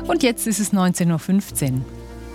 Und jetzt ist es 19:15 Uhr.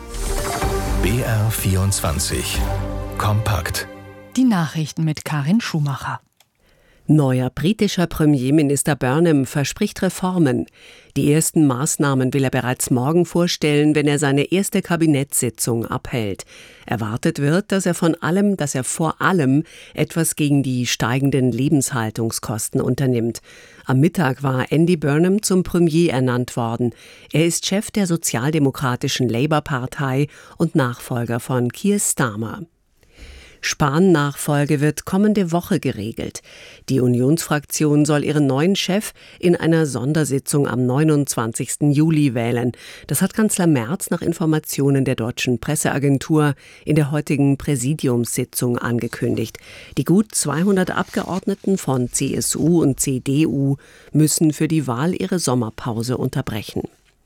BR24 Kompakt. Die Nachrichten mit Karin Schumacher. Neuer britischer Premierminister Burnham verspricht Reformen. Die ersten Maßnahmen will er bereits morgen vorstellen, wenn er seine erste Kabinettssitzung abhält. Erwartet wird, dass er vor allem etwas gegen die steigenden Lebenshaltungskosten unternimmt. Am Mittag war Andy Burnham zum Premier ernannt worden. Er ist Chef der sozialdemokratischen Labour-Partei und Nachfolger von Keir Starmer. Spahn-Nachfolge wird kommende Woche geregelt. Die Unionsfraktion soll ihren neuen Chef in einer Sondersitzung am 29. Juli wählen. Das hat Kanzler Merz nach Informationen der deutschen Presseagentur in der heutigen Präsidiumssitzung angekündigt. Die gut 200 Abgeordneten von CSU und CDU müssen für die Wahl ihre Sommerpause unterbrechen.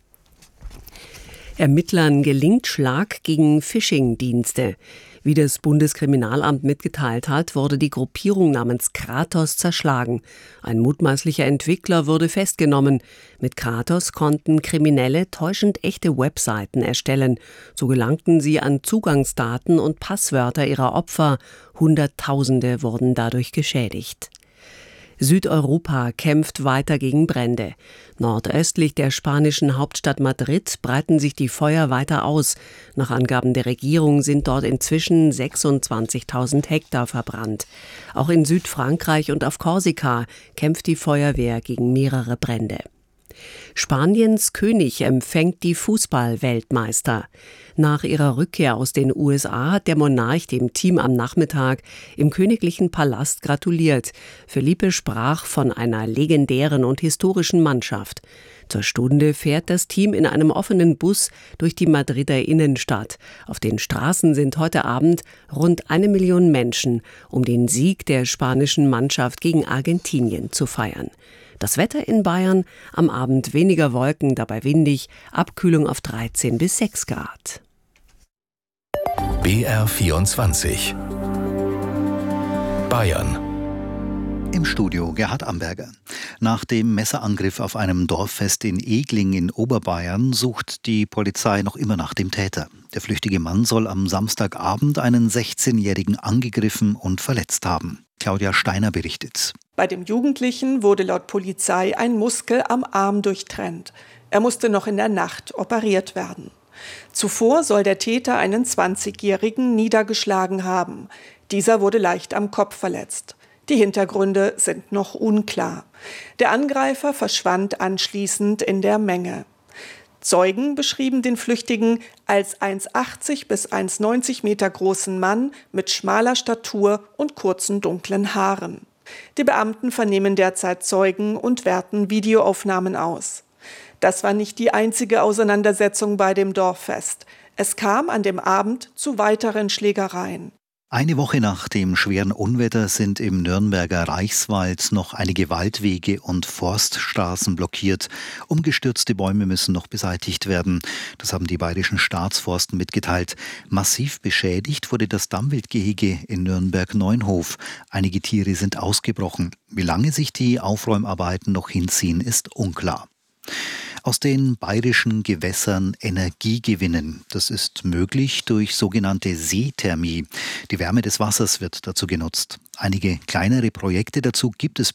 Ermittlern gelingt Schlag gegen Phishing-Dienste. Wie das Bundeskriminalamt mitgeteilt hat, wurde die Gruppierung namens Kratos zerschlagen. Ein mutmaßlicher Entwickler wurde festgenommen. Mit Kratos konnten Kriminelle täuschend echte Webseiten erstellen. So gelangten sie an Zugangsdaten und Passwörter ihrer Opfer. Hunderttausende wurden dadurch geschädigt. Südeuropa kämpft weiter gegen Brände. Nordöstlich der spanischen Hauptstadt Madrid breiten sich die Feuer weiter aus. Nach Angaben der Regierung sind dort inzwischen 26.000 Hektar verbrannt. Auch in Südfrankreich und auf Korsika kämpft die Feuerwehr gegen mehrere Brände. Spaniens König empfängt die Fußball-Weltmeister. Nach ihrer Rückkehr aus den USA hat der Monarch dem Team am Nachmittag im königlichen Palast gratuliert. Felipe sprach von einer legendären und historischen Mannschaft. Zur Stunde fährt das Team in einem offenen Bus durch die Madrider Innenstadt. Auf den Straßen sind heute Abend rund 1 Million Menschen, um den Sieg der spanischen Mannschaft gegen Argentinien zu feiern. Das Wetter in Bayern, am Abend weniger Wolken, dabei windig, Abkühlung auf 13 bis 6 Grad. BR24 Bayern. Im Studio Gerhard Amberger. Nach dem Messerangriff auf einem Dorffest in Egling in Oberbayern sucht die Polizei noch immer nach dem Täter. Der flüchtige Mann soll am Samstagabend einen 16-Jährigen angegriffen und verletzt haben. Claudia Steiner berichtet. Bei dem Jugendlichen wurde laut Polizei ein Muskel am Arm durchtrennt. Er musste noch in der Nacht operiert werden. Zuvor soll der Täter einen 20-Jährigen niedergeschlagen haben. Dieser wurde leicht am Kopf verletzt. Die Hintergründe sind noch unklar. Der Angreifer verschwand anschließend in der Menge. Zeugen beschrieben den Flüchtigen als 1,80 bis 1,90 Meter großen Mann mit schmaler Statur und kurzen dunklen Haaren. Die Beamten vernehmen derzeit Zeugen und werten Videoaufnahmen aus. Das war nicht die einzige Auseinandersetzung bei dem Dorffest. Es kam an dem Abend zu weiteren Schlägereien. Eine Woche nach dem schweren Unwetter sind im Nürnberger Reichswald noch einige Waldwege und Forststraßen blockiert. Umgestürzte Bäume müssen noch beseitigt werden. Das haben die bayerischen Staatsforsten mitgeteilt. Massiv beschädigt wurde das Dammwildgehege in Nürnberg-Neunhof. Einige Tiere sind ausgebrochen. Wie lange sich die Aufräumarbeiten noch hinziehen, ist unklar. Aus den bayerischen Gewässern Energie gewinnen. Das ist möglich durch sogenannte Seethermie. Die Wärme des Wassers wird dazu genutzt. Einige kleinere Projekte dazu gibt es